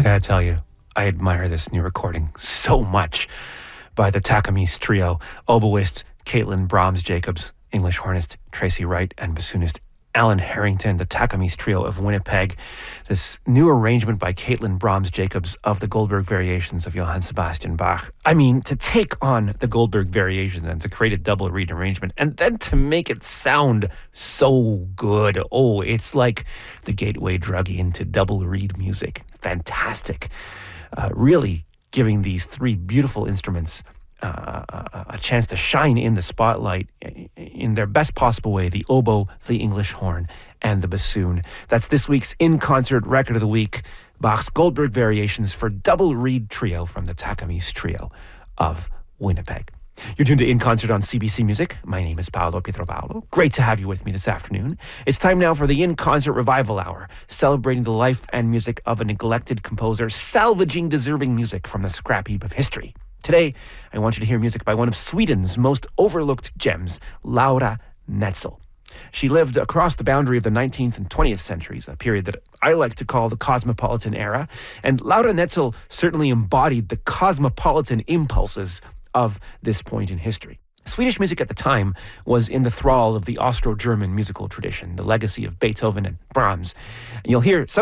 gotta tell you, I admire this new recording so much by the Takamis Trio, oboist Caitlin Brahms-Jacobs, English hornist Tracy Wright, and bassoonist Alan Harrington, the Takamis Trio of Winnipeg. This new arrangement by Caitlin Brahms-Jacobs of the Goldberg Variations of Johann Sebastian Bach. I mean, to take on the Goldberg Variations and to create a double reed arrangement and then to make it sound so good. Oh, it's like the gateway drug into double reed music. Fantastic. Really giving these three beautiful instruments a chance to shine in the spotlight in their best possible way: the oboe, the English horn, and the bassoon. That's this week's In-Concert Record of the Week, Bach's Goldberg Variations for Double Reed Trio from the Takamis Trio of Winnipeg. You're tuned to In Concert on CBC Music. My name is Paolo Pietropaolo. Great to have you with me this afternoon. It's time now for the In Concert Revival Hour, celebrating the life and music of a neglected composer, salvaging deserving music from the scrap heap of history. Today, I want you to hear music by one of Sweden's most overlooked gems, Laura Netzel. She lived across the boundary of the 19th and 20th centuries, a period that I like to call the Cosmopolitan era, and Laura Netzel certainly embodied the cosmopolitan impulses of this point in history. Swedish music at the time was in the thrall of the Austro-German musical tradition, the legacy of Beethoven and Brahms. And you'll hear some